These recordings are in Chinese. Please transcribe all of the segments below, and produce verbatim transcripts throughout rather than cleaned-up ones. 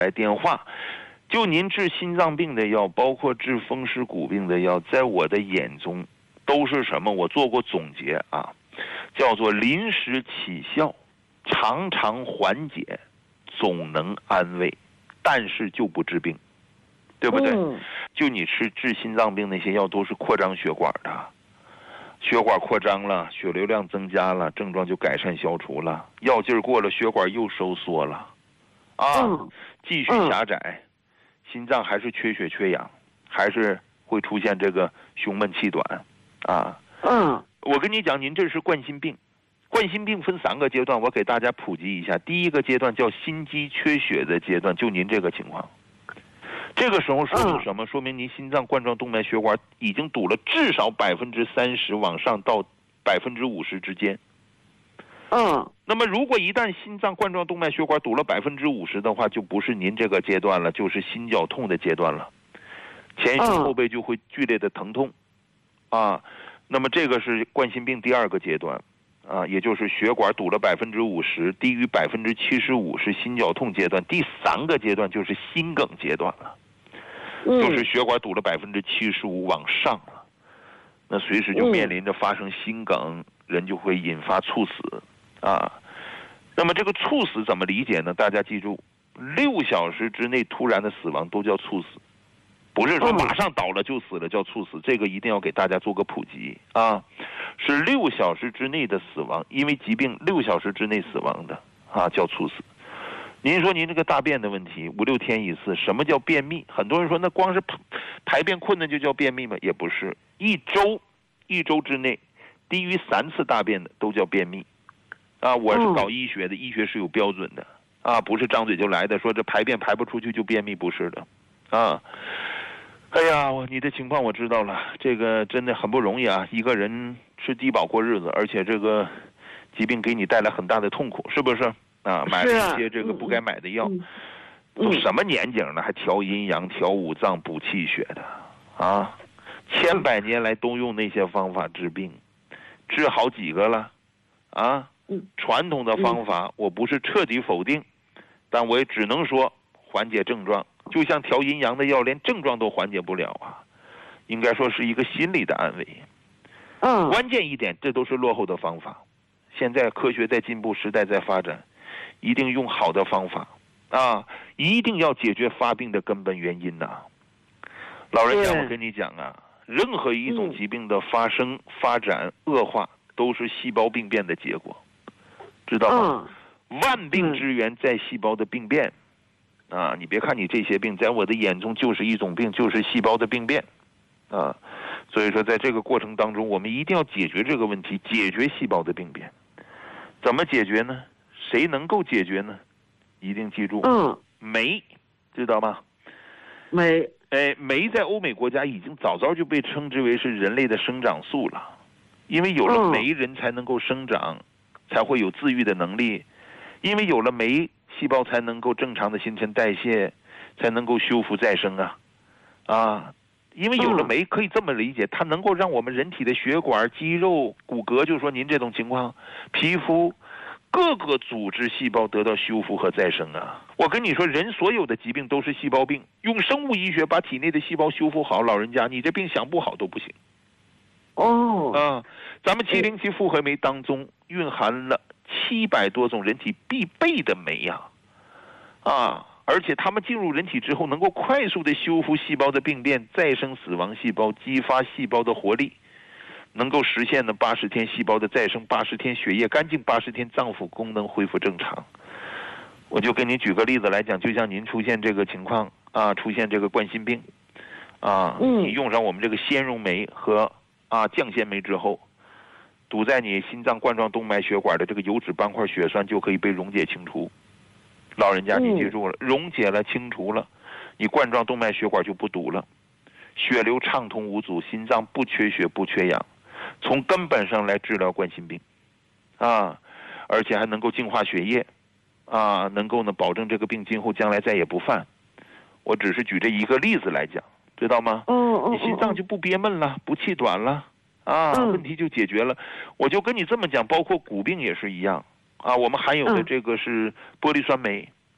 来电话。就您治心脏病的药，包括治风湿骨病的药，在我的眼中都是什么？我做过总结啊，叫做临时起效，常常缓解，总能安慰，但是就不治病，对不对？嗯、就你吃治心脏病那些药都是扩张血管的，血管扩张了，血流量增加了，症状就改善消除了，药劲儿过了，血管又收缩了，啊，嗯、继续狭窄。嗯心脏还是缺血缺氧，还是会出现这个胸闷气短，啊，嗯，我跟你讲，您这是冠心病，冠心病分三个阶段，我给大家普及一下。第一个阶段叫心肌缺血的阶段，就您这个情况，这个时候说明什么？说明您心脏冠状动脉血管已经堵了至少百分之三十往上到百分之五十之间。嗯，那么如果一旦心脏冠状动脉血管堵了百分之五十的话，就不是您这个阶段了，就是心绞痛的阶段了，前胸后背就会剧烈的疼痛，啊，那么这个是冠心病第二个阶段，啊，也就是血管堵了百分之五十，低于百分之七十五是心绞痛阶段，第三个阶段就是心梗阶段了，就是血管堵了百分之七十五往上了，那随时就面临着发生心梗，人就会引发猝死。啊，那么这个猝死怎么理解呢？大家记住，六小时之内突然的死亡都叫猝死，不是说马上倒了就死了叫猝死，这个一定要给大家做个普及啊。是六小时之内的死亡，因为疾病六小时之内死亡的啊叫猝死。您说您这个大便的问题，五六天一次，什么叫便秘？很多人说那光是排便困难就叫便秘吗？也不是，一周一周之内低于三次大便的都叫便秘。啊，我是搞医学的，医学是有标准的，啊，不是张嘴就来的，说这排便排不出去就便秘，不是的，啊，哎呀，你的情况我知道了，这个真的很不容易啊，一个人吃低保过日子，而且这个疾病给你带来很大的痛苦，是不是？啊，买了一些这个不该买的药，都什么年景了，还调阴阳、调五脏、补气血的，啊，千百年来都用那些方法治病，治好几个了，啊。传统的方法我不是彻底否定，但我也只能说缓解症状，就像调阴阳的药连症状都缓解不了啊，应该说是一个心理的安慰。嗯，关键一点，这都是落后的方法，现在科学在进步，时代在发展，一定用好的方法啊，一定要解决发病的根本原因呐、啊。老人家，我跟你讲啊，任何一种疾病的发生、发展、恶化都是细胞病变的结果，知道吗？嗯、万病之源在细胞的病变，啊，你别看你这些病，在我的眼中就是一种病，就是细胞的病变，啊，所以说在这个过程当中，我们一定要解决这个问题，解决细胞的病变。怎么解决呢？谁能够解决呢？一定记住，嗯，酶，知道吗？ 酶， 哎，酶在欧美国家已经早早就被称之为是人类的生长素了，因为有了酶，人才能够生长。才会有自愈的能力，因为有了酶，细胞才能够正常的新陈代谢，才能够修复再生啊，啊，因为有了酶，可以这么理解，它能够让我们人体的血管、肌肉、骨骼，就说您这种情况，皮肤各个组织细胞得到修复和再生啊。我跟你说，人所有的疾病都是细胞病，用生物医学把体内的细胞修复好，老人家你这病想不好都不行。 哦， 啊，咱们七零七复合酶当中蕴含了七百多种人体必备的酶呀，啊，而且它们进入人体之后，能够快速的修复细胞的病变，再生死亡细胞，激发细胞的活力，能够实现呢八十天细胞的再生，八十天血液干净，八十天脏腑功能恢复正常。我就跟你举个例子来讲，就像您出现这个情况啊，出现这个冠心病，啊，你用上我们这个纤溶酶和啊，降纤酶之后，堵在你心脏冠状动脉血管的这个油脂斑块血栓就可以被溶解清除。老人家，你记住了，嗯、溶解了，清除了，你冠状动脉血管就不堵了，血流畅通无阻，心脏不缺血不缺氧，从根本上来治疗冠心病，啊，而且还能够净化血液，啊，能够呢保证这个病今后将来再也不犯。我只是举这一个例子来讲。知道吗？ 哦， 你心脏就不憋闷了，不气短了，啊， 嗯、 问题就解决了。我就跟你这么讲，包括骨病也是一样啊。我们含有的这个是玻璃酸酶，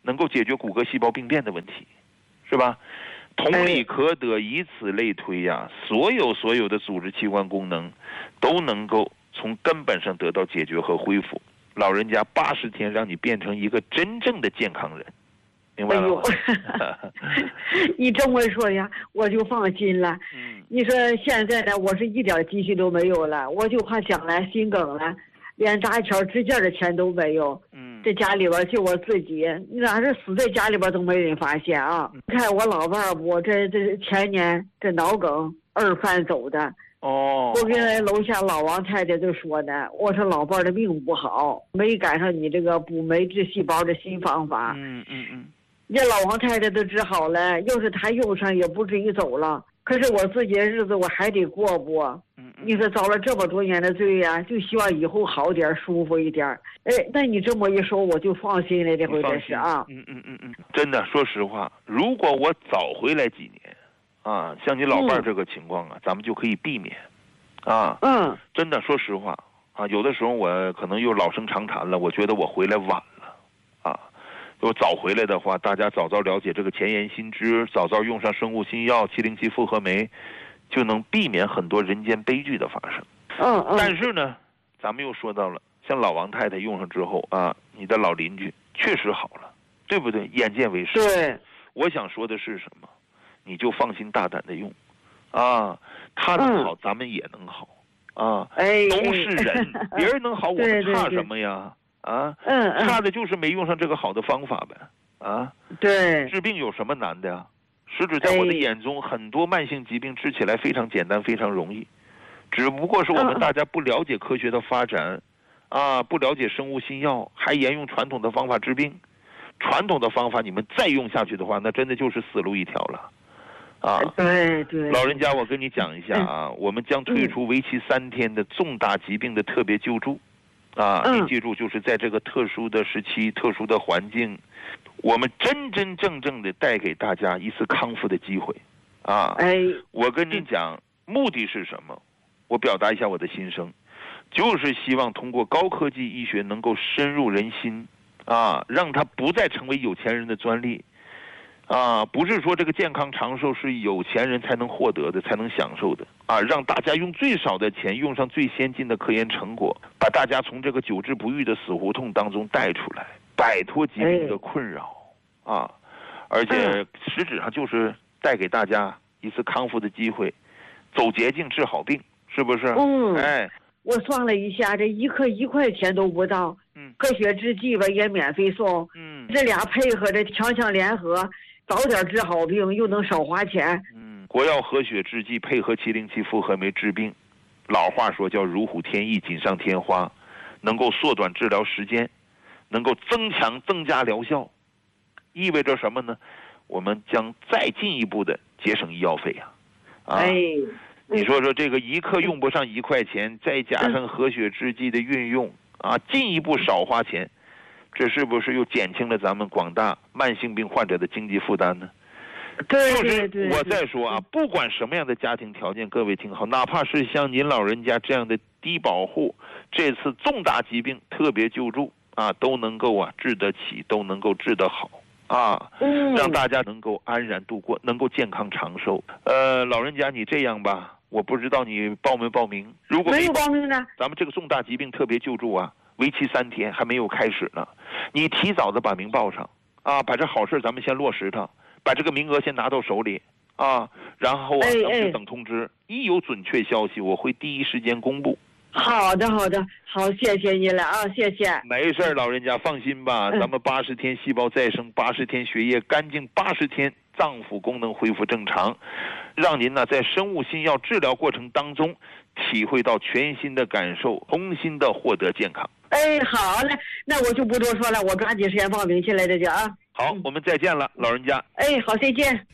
能够解决骨骼细胞病变的问题，是吧？同理可得，以此类推呀，所有所有的组织器官功能都能够从根本上得到解决和恢复。老人家八十天让你变成一个真正的健康人，明白了吗？ 你这么说呀，我就放心了。嗯，你说现在呢，我是一点积蓄都没有了，我就怕将来心梗了，连搭桥支架的钱都没有。嗯，这家里边就我自己，你咋是死在家里边都没人发现啊？你看我老伴儿，我这这前年这脑梗二犯走的。 哦， 我跟楼下老王太太就说呢，我说老伴儿的命不好，没赶上你这个补酶治细胞的新方法。 嗯嗯嗯， 这老王太太都治好了，要是他用上也不至于走了。可是我自己的日子我还得过不？嗯嗯，你说遭了这么多年的罪呀、啊，就希望以后好点，舒服一点。哎，那你这么一说，我就放心了，这回这是啊。 嗯嗯嗯嗯，真的，说实话，如果我早回来几年。啊，像你老伴儿这个情况啊，嗯、咱们就可以避免，啊， 嗯， 真的，说实话啊，有的时候我可能又老生常谈了，我觉得我回来晚了，啊，如果早回来的话，大家早早了解这个前沿新知，早早用上生物新药七零七复合酶，就能避免很多人间悲剧的发生。 嗯嗯。 但是呢，咱们又说到了，像老王太太用上之后啊，你的老邻居确实好了，对不对？眼见为实。 对。 我想说的是什么？你就放心大胆的用，啊，他能好，嗯、咱们也能好，啊， 哎， 都是人，别人能好，我们差什么呀？啊， 嗯嗯， 差的就是没用上这个好的方法呗，啊， 对， 治病有什么难的呀？实质在我的眼中，很多慢性疾病治起来非常简单，非常容易，只不过是我们大家不了解科学的发展，啊，不了解生物新药，还沿用传统的方法治病，传统的方法你们再用下去的话，那真的就是死路一条了。啊， 对对， 老人家，我跟你讲一下啊，嗯、我们将推出为期三天的重大疾病的特别救助，啊， 嗯、 你记住，就是在这个特殊的时期、特殊的环境，我们真真正正的带给大家一次康复的机会，啊， 哎， 我跟你讲，目的是什么？我表达一下我的心声，就是希望通过高科技医学能够深入人心，啊，让它不再成为有钱人的专利。啊，不是说这个健康长寿是有钱人才能获得的，才能享受的啊！让大家用最少的钱，用上最先进的科研成果，把大家从这个久治不愈的死胡同当中带出来，摆脱疾病的困扰啊！而且实质上就是带给大家一次康复的机会，走捷径治好病，是不是？ 嗯， 哎， 我算了一下，这一克一块钱都不到，嗯，科学制剂吧也免费送，嗯，这俩配合着强强联合。早点治好病，又能少花钱。 嗯，国药和血制剂配合七零七复合酶治病，老话说叫如虎添翼，锦上添花，能够缩短治疗时间，能够增强增加疗效，意味着什么呢？我们将再进一步的节省医药费呀、啊。啊， 哎， 你说说这个一克用不上一块钱，再加上和血制剂的运用啊，进一步少花钱。这是不是又减轻了咱们广大慢性病患者的经济负担呢？ 对对对。 我再说啊，不管什么样的家庭条件，各位听好，哪怕是像您老人家这样的低保户，这次重大疾病特别救助啊，都能够啊治得起，都能够治得好啊， 嗯， 让大家能够安然度过，能够健康长寿。呃，老人家你这样吧，我不知道你报没报名？如果没有报名呢， 咱们这个重大疾病特别救助啊。为期三天还没有开始呢，你提早的把名报上啊，把这好事咱们先落实它，把这个名额先拿到手里啊，然后啊，咱们就等通知，一有准确消息，我会第一时间公布。 好的，好的，好，谢谢你了啊，谢谢。 没事，老人家放心吧，咱们八十天细胞再生，八十天血液干净，八十天脏腑功能恢复正常，让您呢在生物新药治疗过程当中体会到全新的感受，重新的获得健康。 哎，好嘞，那我就不多说了，我抓紧时间报名去了，这就啊。 好，我们再见了，老人家。 哎，好，再见。